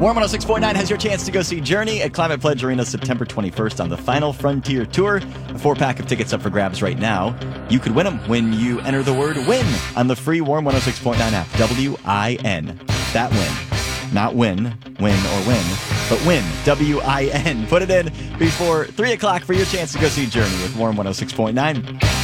Warm 106.9 has your chance to go see Journey at Climate Pledge Arena September 21st on the Final Frontier Tour. A 4-pack of tickets up for grabs right now. You could win them when you enter the word WIN on the free Warm 106.9 app. W-I-N. That win. Not win or win, but win. W-I-N. Put it in before 3 o'clock for your chance to go see Journey with Warm 106.9.